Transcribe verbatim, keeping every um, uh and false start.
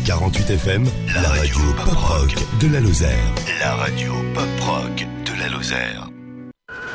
quarante-huit F M, la radio pop rock de la Lozère. La radio pop rock de la Lozère.